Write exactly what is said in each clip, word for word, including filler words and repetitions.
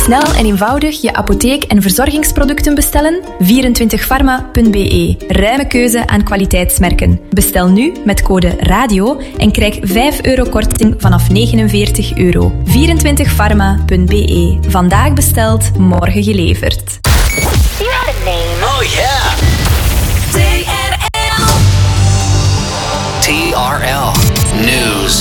Snel en eenvoudig je apotheek- en verzorgingsproducten bestellen? vierentwintig pharma punt b e. Ruime keuze aan kwaliteitsmerken. Bestel nu met code RADIO en krijg vijf euro korting vanaf negenenveertig euro. vierentwintig pharma punt b e. Vandaag besteld, morgen geleverd. You had a name. Oh yeah. T R L. T R L News.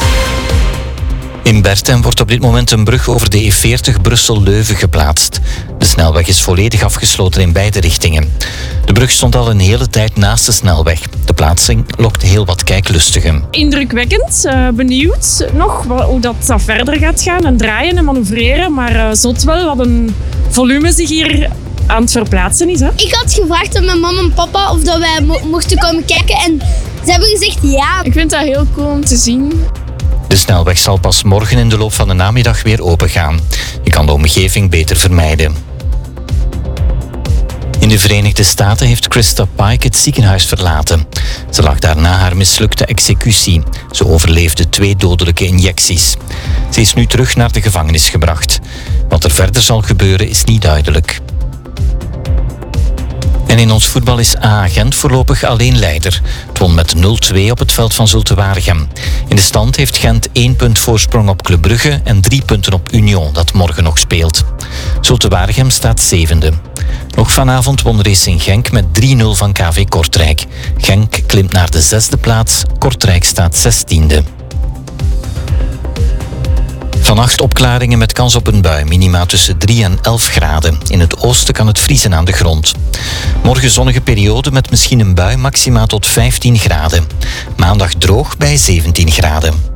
In Bertem wordt op dit moment een brug over de E veertig Brussel-Leuven geplaatst. De snelweg is volledig afgesloten in beide richtingen. De brug stond al een hele tijd naast de snelweg. De plaatsing lokt heel wat kijklustigen. Indrukwekkend, uh, benieuwd nog hoe dat, dat verder gaat gaan. En draaien en manoeuvreren, maar uh, zot wel wat een volume zich hier aan het verplaatsen is. Hè? Ik had gevraagd aan mijn mama en papa of dat wij mo- mochten komen kijken en ze hebben gezegd ja. Ik vind dat heel cool om te zien. De snelweg zal pas morgen in de loop van de namiddag weer opengaan. Je kan de omgeving beter vermijden. In de Verenigde Staten heeft Krista Pike het ziekenhuis verlaten. Ze lag daar na haar mislukte executie. Ze overleefde twee dodelijke injecties. Ze is nu terug naar de gevangenis gebracht. Wat er verder zal gebeuren is niet duidelijk. En in ons voetbal is A Gent voorlopig alleen leider. Het won met nul twee op het veld van Zulte Waregem. In de stand heeft Gent één punt voorsprong op Club Brugge en drie punten op Union, dat morgen nog speelt. Zulte Waregem staat zevende. Nog vanavond won Racing Genk met drie nul van K V Kortrijk. Genk klimt naar de zesde plaats, Kortrijk staat zestiende. Vannacht opklaringen met kans op een bui, minima tussen drie en elf graden. In het oosten kan het vriezen aan de grond. Morgen zonnige periode met misschien een bui, maxima tot vijftien graden. Maandag droog bij zeventien graden.